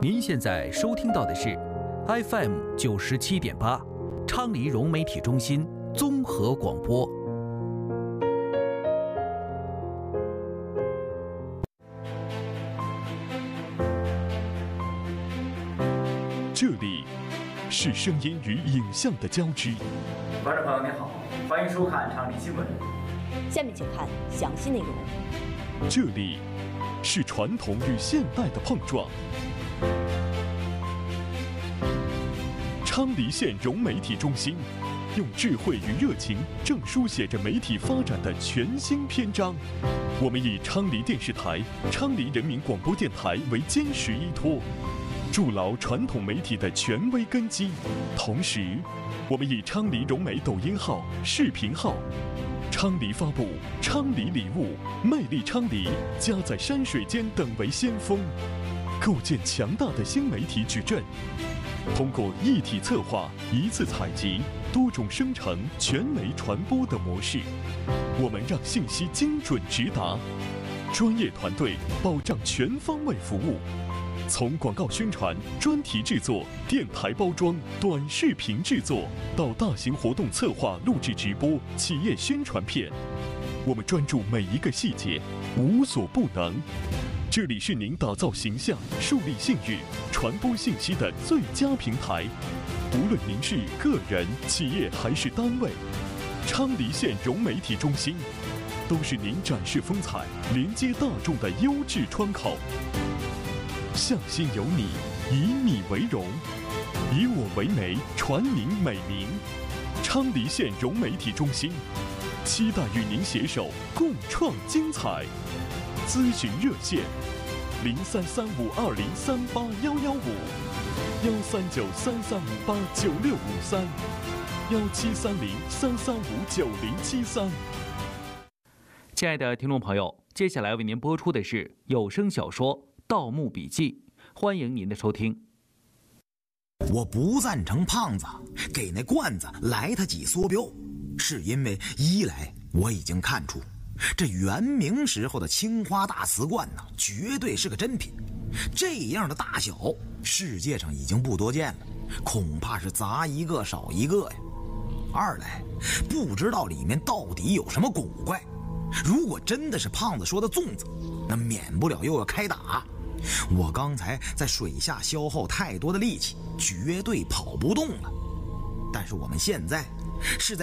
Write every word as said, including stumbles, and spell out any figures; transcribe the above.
您现在收听到的是 F M 九十七点八，昌黎融媒体中心综合广播。 这里是声音与影像的交织。 观众朋友您好，欢迎收看昌黎新闻。 下面请看详细内容。 这里是传统与现代的碰撞。昌黎县融媒体中心用智慧与热情，正书写着媒体发展的全新篇章。我们以昌黎电视台、昌黎人民广播电台为坚实依托，筑牢传统媒体的权威根基。同时，我们以昌黎融媒抖音号、视频号、昌黎发布、昌黎礼物、魅力昌黎、家在山水间等为先锋，构建强大的新媒体矩阵。通过一体策划、一次采集、多种生成、全媒传播的模式，我们让信息精准直达，专业团队保障全方位服务。从广告宣传、专题制作、电台包装、短视频制作，到大型活动策划、录制直播、企业宣传片，我们专注每一个细节，无所不能。这里是您打造形象、树立信誉、传播信息的最佳平台。无论您是个人、企业还是单位，昌黎县融媒体中心都是您展示风采、连接大众的优质窗口。向心有你，以你为荣，以我为媒，传您美名。昌黎县融媒体中心期待与您携手共创精彩。咨询热线：零三三五二零三八幺幺五，幺三九三三五八九六五三，幺七三零三三五九零七三。 亲爱的听众朋友，接下来为您播出的是有声小说《盗墓笔记》，欢迎您的收听。 我不赞成胖子给那罐子来他几梭镖，是因为一来我已经看出这元明时候的青花大瓷罐呢，绝对是个真品。这样的大小，世界上已经不多见了，恐怕是砸一个少一个呀。二来，不知道里面到底有什么古怪。如果真的是胖子说的粽子，那免不了又要开打。我刚才在水下消耗太多的力气，绝对跑不动了。但是我们现在是在